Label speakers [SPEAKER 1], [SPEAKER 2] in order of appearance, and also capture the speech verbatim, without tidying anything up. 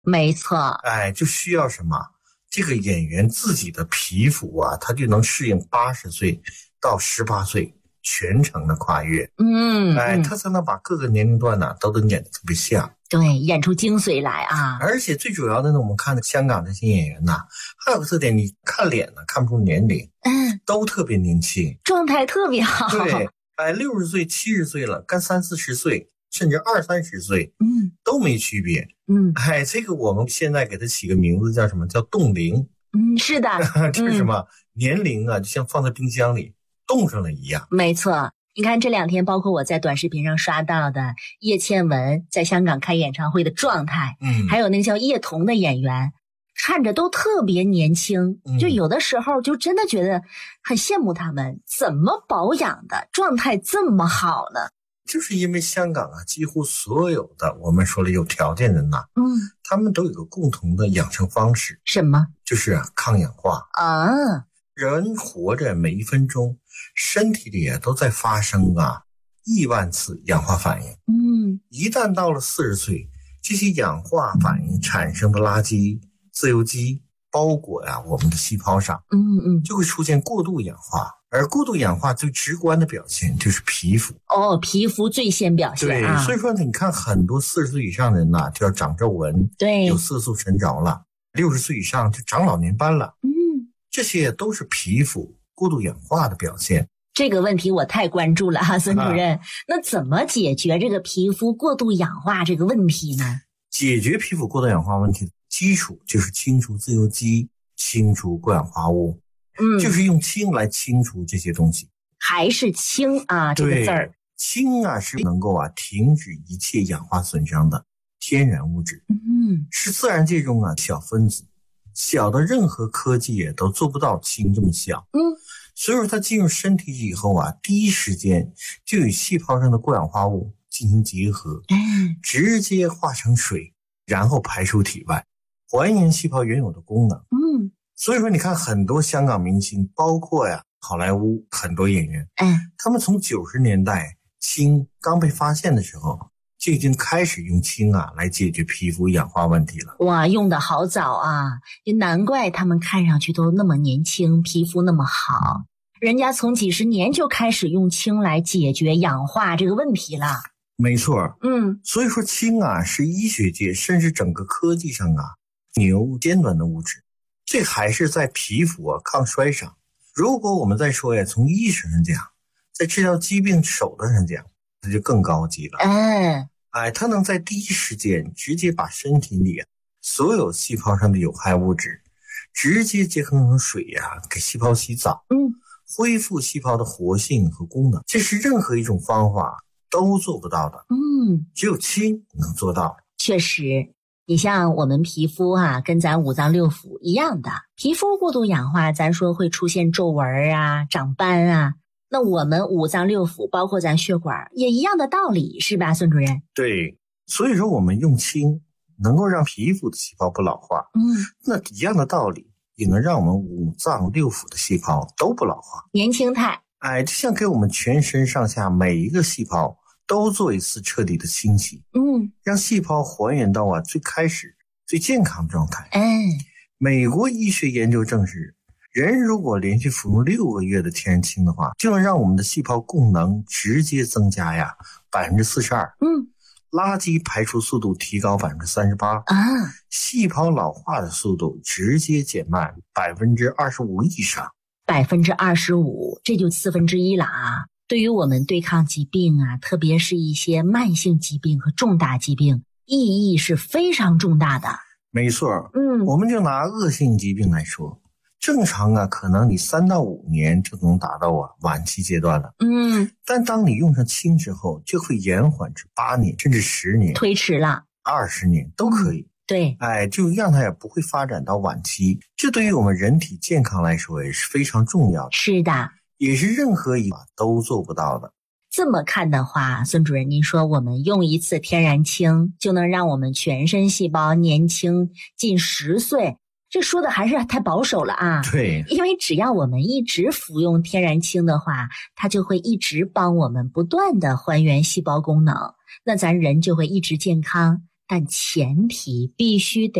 [SPEAKER 1] 没错。
[SPEAKER 2] 哎，就需要什么？这个演员自己的皮肤啊，他就能适应八十岁到十八岁全程的跨越。
[SPEAKER 1] 嗯，
[SPEAKER 2] 哎，
[SPEAKER 1] 嗯
[SPEAKER 2] 他才能把各个年龄段呢、都能演得特别像。
[SPEAKER 1] 对，演出精髓来啊！
[SPEAKER 2] 而且最主要的呢，我们看的香港这些演员呐，还有个特点，你看脸呢看不出年龄，
[SPEAKER 1] 嗯，
[SPEAKER 2] 都特别年轻，
[SPEAKER 1] 状态特别好。
[SPEAKER 2] 对，哎，六十岁、七十岁了，跟三四十岁，甚至二三十岁，
[SPEAKER 1] 嗯
[SPEAKER 2] 都没区别。
[SPEAKER 1] 嗯
[SPEAKER 2] 哎，这个我们现在给它起个名字叫什么？叫冻龄。
[SPEAKER 1] 嗯，是的，
[SPEAKER 2] 这是什么？年龄啊，就像放在冰箱里冻上了一样。
[SPEAKER 1] 没错。你看这两天，包括我在短视频上刷到的叶倩文在香港开演唱会的状态，
[SPEAKER 2] 嗯，
[SPEAKER 1] 还有那个叫叶童的演员，看着都特别年轻，
[SPEAKER 2] 嗯
[SPEAKER 1] 就有的时候就真的觉得很羡慕他们怎么保养的，状态这么好呢？
[SPEAKER 2] 就是因为香港啊，几乎所有的我们说了有条件人呐、
[SPEAKER 1] 嗯，
[SPEAKER 2] 他们都有个共同的养生方式，
[SPEAKER 1] 什么
[SPEAKER 2] 就是啊抗氧化。
[SPEAKER 1] 啊？
[SPEAKER 2] 人活着每一分钟，身体里啊都在发生啊亿万次氧化反应。
[SPEAKER 1] 嗯
[SPEAKER 2] 一旦到了四十岁，这些氧化反应产生的垃圾、自由基包裹呀、我们的细胞上，
[SPEAKER 1] 嗯嗯，
[SPEAKER 2] 就会出现过度氧化。而过度氧化最直观的表现就是皮肤。
[SPEAKER 1] 哦，皮肤最先表现
[SPEAKER 2] 对，
[SPEAKER 1] 啊，
[SPEAKER 2] 所以说你看很多四十岁以上的人呐、就要长皱纹，
[SPEAKER 1] 对，
[SPEAKER 2] 有色素沉着了；六十岁以上就长老年斑了。
[SPEAKER 1] 嗯。
[SPEAKER 2] 这些都是皮肤过度氧化的表现。
[SPEAKER 1] 这个问题我太关注了哈，孙主任。
[SPEAKER 2] 啊、
[SPEAKER 1] 那怎么解决这个皮肤过度氧化这个问题呢？
[SPEAKER 2] 解决皮肤过度氧化问题的基础就是清除自由基，清除过氧化物。
[SPEAKER 1] 嗯，
[SPEAKER 2] 就是用氢来清除这些东西。
[SPEAKER 1] 还是氢啊，这个字儿。
[SPEAKER 2] 氢啊是能够啊停止一切氧化损伤的天然物质。
[SPEAKER 1] 嗯，
[SPEAKER 2] 是自然界中啊小分子。小的任何科技也都做不到氢这么小。
[SPEAKER 1] 嗯，
[SPEAKER 2] 所以说它进入身体以后啊，第一时间就与细胞上的过氧化物进行结合，
[SPEAKER 1] 嗯，
[SPEAKER 2] 直接化成水，然后排出体外，还原细胞原有的功能。
[SPEAKER 1] 嗯，
[SPEAKER 2] 所以说你看很多香港明星，包括呀好莱坞很多演员，
[SPEAKER 1] 嗯，
[SPEAKER 2] 他们从九十年代氢刚被发现的时候，就已经开始用氢啊来解决皮肤氧化问题了。
[SPEAKER 1] 哇，用的好早啊，也难怪他们看上去都那么年轻，皮肤那么好。人家从几十年就开始用氢来解决氧化这个问题了。
[SPEAKER 2] 没错，
[SPEAKER 1] 嗯，
[SPEAKER 2] 所以说氢啊是医学界甚至整个科技上啊牛尖端的物质，这还是在皮肤啊抗衰上。如果我们再说呀，从医学上讲，在治疗疾病手段上讲，这就更高级了。
[SPEAKER 1] 嗯，
[SPEAKER 2] 哎，它能在第一时间直接把身体里啊所有细胞上的有害物质直接结合成水呀、啊，给细胞洗澡，
[SPEAKER 1] 嗯，
[SPEAKER 2] 恢复细胞的活性和功能。这是任何一种方法都做不到的。
[SPEAKER 1] 嗯，
[SPEAKER 2] 只有氢能做到。
[SPEAKER 1] 确实，你像我们皮肤啊，跟咱五脏六腑一样的，皮肤过度氧化，咱说会出现皱纹啊、长斑啊。那我们五脏六腑，包括咱血管，也一样的道理，是吧，孙主任？
[SPEAKER 2] 对，所以说我们用氢能够让皮肤的细胞不老化。
[SPEAKER 1] 嗯，
[SPEAKER 2] 那一样的道理，也能让我们五脏六腑的细胞都不老化，
[SPEAKER 1] 年轻态。
[SPEAKER 2] 哎，就像给我们全身上下每一个细胞都做一次彻底的清洗，
[SPEAKER 1] 嗯，
[SPEAKER 2] 让细胞还原到啊最开始最健康的状态。
[SPEAKER 1] 嗯，
[SPEAKER 2] 美国医学研究证实，人如果连续服用六个月的天然氢的话，就能让我们的细胞功能直接增加呀百分之四十二，
[SPEAKER 1] 嗯，
[SPEAKER 2] 垃圾排出速度提高百分之三十八，
[SPEAKER 1] 啊，
[SPEAKER 2] 细胞老化的速度直接减慢百分之二十五以上，
[SPEAKER 1] 百分之二十五，这就四分之一了啊！对于我们对抗疾病啊，特别是一些慢性疾病和重大疾病，意义是非常重大的。
[SPEAKER 2] 没错，
[SPEAKER 1] 嗯，
[SPEAKER 2] 我们就拿恶性疾病来说，正常啊，可能你三到五年就能达到啊晚期阶段了。
[SPEAKER 1] 嗯，
[SPEAKER 2] 但当你用上氢之后，就会延缓至八年甚至十年，
[SPEAKER 1] 推迟了，
[SPEAKER 2] 二十年都可以。
[SPEAKER 1] 嗯，对，
[SPEAKER 2] 哎，就让它也不会发展到晚期。这对于我们人体健康来说也是非常重要的。
[SPEAKER 1] 是的，
[SPEAKER 2] 也是任何一法都做不到的。
[SPEAKER 1] 这么看的话，孙主任，您说我们用一次天然氢就能让我们全身细胞年轻近十岁，这说的还是太保守了啊。
[SPEAKER 2] 对，
[SPEAKER 1] 因为只要我们一直服用天然氢的话，它就会一直帮我们不断的还原细胞功能，那咱人就会一直健康。 但前提必须得